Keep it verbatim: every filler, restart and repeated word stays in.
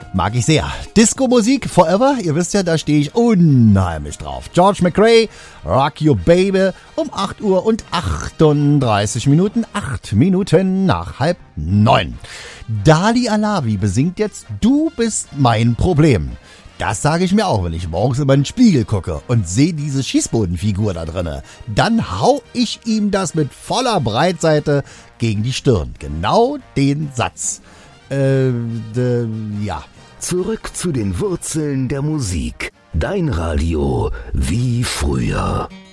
Mag ich sehr. Disco-Musik Forever, ihr wisst ja, da stehe ich unheimlich drauf. George McRae, Rock Your Baby, um acht Uhr und achtunddreißig Minuten, acht Minuten nach halb neun. Dali Alavi besingt jetzt Du bist mein Problem. Das sage ich mir auch, wenn ich morgens in meinen Spiegel gucke und sehe diese Schießbodenfigur da drinne. Dann hau ich ihm das mit voller Breitseite gegen die Stirn. Genau den Satz. Äh, de, ja. Zurück zu den Wurzeln der Musik. Dein Radio wie früher.